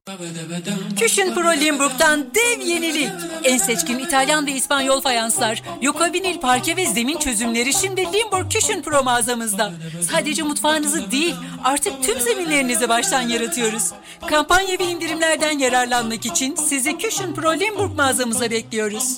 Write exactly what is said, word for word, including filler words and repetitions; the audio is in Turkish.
Cushion Pro Limburg'dan dev yenilik. En seçkin İtalyan ve İspanyol fayanslar, Yoko vinil parke ve zemin çözümleri şimdi Limburg Cushion Pro mağazamızda. Sadece mutfağınızı değil, artık tüm zeminlerinizi baştan yaratıyoruz. Kampanya ve indirimlerden yararlanmak için sizi Cushion Pro Limburg mağazamıza bekliyoruz.